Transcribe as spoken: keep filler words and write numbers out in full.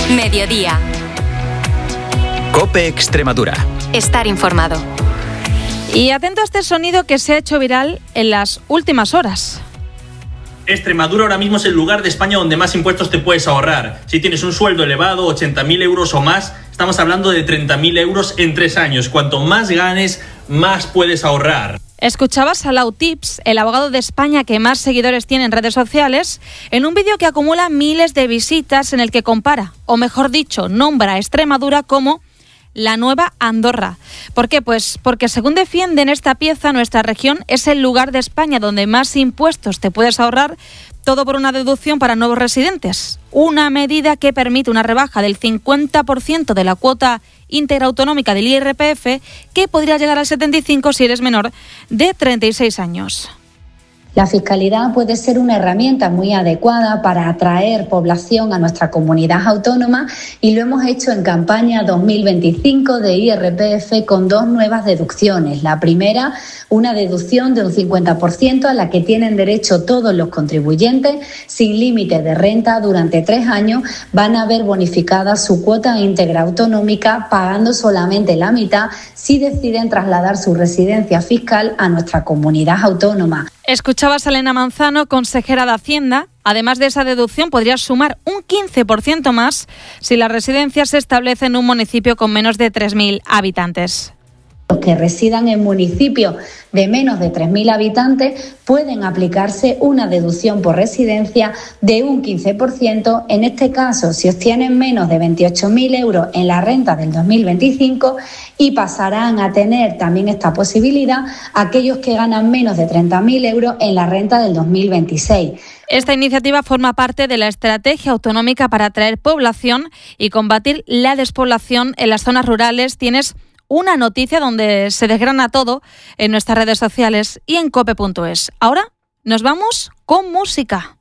Mediodía. COPE Extremadura. Estar informado. Y atento a este sonido que se ha hecho viral en las últimas horas. Extremadura ahora mismo es el lugar de España donde más impuestos te puedes ahorrar. Si tienes un sueldo elevado, ochenta mil euros o más, estamos hablando de treinta mil euros en tres años. Cuanto más ganes, más puedes ahorrar. Escuchabas a Lau Tips, el abogado de España que más seguidores tiene en redes sociales, en un vídeo que acumula miles de visitas en el que compara, o mejor dicho, nombra a Extremadura como la nueva Andorra. ¿Por qué? Pues porque según defiende en esta pieza, nuestra región es el lugar de España donde más impuestos te puedes ahorrar, todo por una deducción para nuevos residentes. Una medida que permite una rebaja del cincuenta por ciento de la cuota íntegra autonómica del I R P F, que podría llegar al setenta y cinco por ciento si eres menor de treinta y seis años. La fiscalidad puede ser una herramienta muy adecuada para atraer población a nuestra comunidad autónoma y lo hemos hecho en campaña dos mil veinticinco de I R P F con dos nuevas deducciones. La primera, una deducción de un cincuenta por ciento a la que tienen derecho todos los contribuyentes sin límite de renta durante tres años. Van a ver bonificada su cuota íntegra autonómica pagando solamente la mitad si deciden trasladar su residencia fiscal a nuestra comunidad autónoma. Escuchabas a Elena Manzano, consejera de Hacienda. Además de esa deducción, podrías sumar un quince por ciento más si la residencia se establece en un municipio con menos de tres mil habitantes. Los que residan en municipios de menos de tres mil habitantes pueden aplicarse una deducción por residencia de un quince por ciento. En este caso, si obtienen menos de veintiocho mil euros en la renta del dos mil veinticinco, y pasarán a tener también esta posibilidad aquellos que ganan menos de treinta mil euros en la renta del dos mil veintiséis. Esta iniciativa forma parte de la estrategia autonómica para atraer población y combatir la despoblación en las zonas rurales. Tienes una noticia donde se desgrana todo en nuestras redes sociales y en cope punto es. Ahora nos vamos con música.